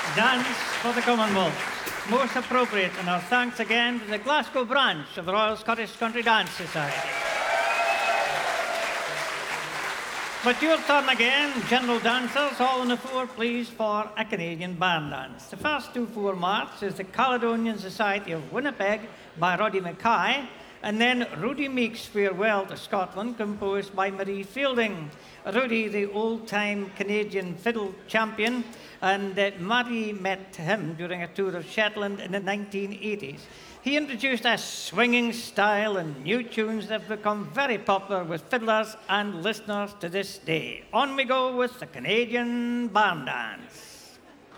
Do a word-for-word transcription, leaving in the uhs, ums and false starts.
Dance for the Commonwealth. Most appropriate, and our thanks again to the Glasgow branch of the Royal Scottish Country Dance Society. But your turn again, general dancers, all on the floor, please, for a Canadian band dance. The first two four march is the Caledonian Society of Winnipeg by Roddy Mackay, and then Rudy Meek's Farewell to Scotland, composed by Marie Fielding. Rudy, the old-time Canadian fiddle champion, and uh, Marie met him during a tour of Shetland in the nineteen eighties. He introduced a swinging style and new tunes that have become very popular with fiddlers and listeners to this day. On we go with the Canadian band dance.